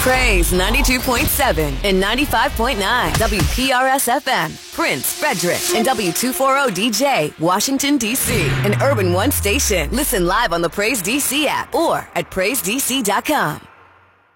Praise 92.7 and 95.9 WPRS FM, Prince, Frederick, and W240DJ, Washington, D.C., an Urban One station. Listen live on the Praise DC app or at PraiseDC.com.